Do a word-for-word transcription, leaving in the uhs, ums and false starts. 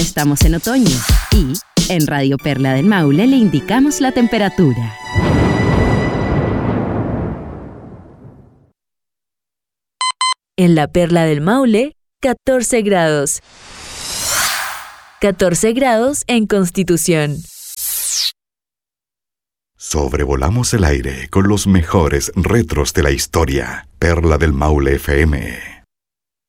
Estamos en otoño y en Radio Perla del Maule le indicamos la temperatura. En la Perla del Maule, catorce grados. catorce grados en Constitución. Sobrevolamos el aire con los mejores retros de la historia. Perla del Maule F M.